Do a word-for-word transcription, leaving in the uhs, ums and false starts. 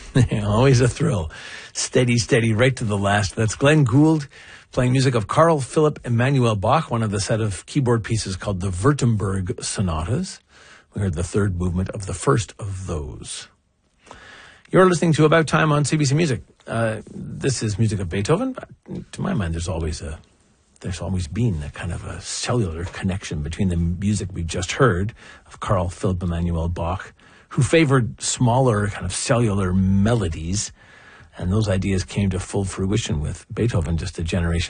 Always a thrill. Steady, steady, right to the last. That's Glenn Gould playing music of Carl Philipp Emanuel Bach, one of the set of keyboard pieces called the Württemberg Sonatas. We heard the third movement of the first of those. You're listening to About Time on C B C Music. Uh, this is music of Beethoven. To my mind, there's always a there's always been a kind of a cellular connection between the music we just heard of Carl Philipp Emanuel Bach, who favored smaller kind of cellular melodies, and those ideas came to full fruition with Beethoven just a generation